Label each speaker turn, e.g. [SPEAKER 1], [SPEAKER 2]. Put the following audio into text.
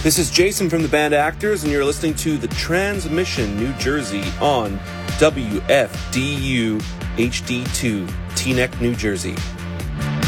[SPEAKER 1] This is Jason from the band Actors, and you're listening to The Transmission, New Jersey, on WFDU HD2, Teaneck, New Jersey.